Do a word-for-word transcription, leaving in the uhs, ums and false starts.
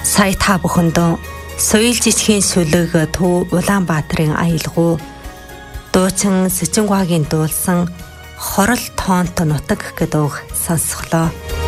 Сая та бүхэндөө соёл жижигхийн сүлэг Төв Улаанбаатарын аялгау дуучин Сэчингуагийн дуулсан хорол тоонт нутаг гэдэг үг сонсголоо.